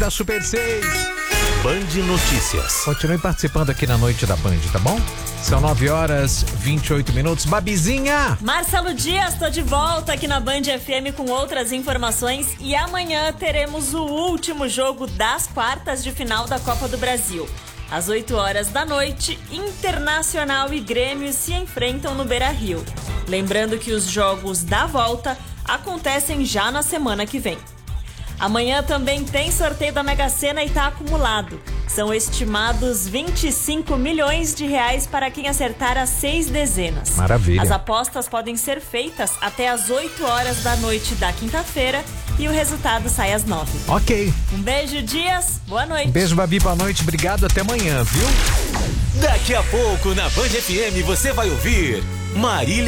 na Super 6. Band Notícias. Continue participando aqui na Noite da Band, tá bom? São 9h28. Babizinha! Marcelo Dias, tô de volta aqui na Band FM com outras informações e amanhã teremos o último jogo das quartas de final da Copa do Brasil. Às 8h da noite, Internacional e Grêmio se enfrentam no Beira-Rio. Lembrando que os jogos da volta acontecem já na semana que vem. Amanhã também tem sorteio da Mega Sena e tá acumulado. São estimados 25 milhões de reais para quem acertar as 6 dezenas. Maravilha. As apostas podem ser feitas até às 8h da noite da quinta-feira e o resultado sai às 9h. Ok. Um beijo, Dias. Boa noite. Um beijo, Babi. Boa noite. Obrigado. Até amanhã, viu? Daqui a pouco na Band FM você vai ouvir Marília